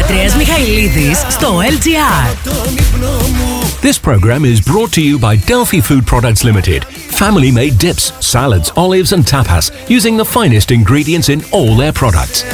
Δημήτρης Μιχαηλίδης στο LGR. This program is brought to you by Delphi Food Products Limited. Family-made dips, salads, olives and tapas using the finest ingredients in all their products.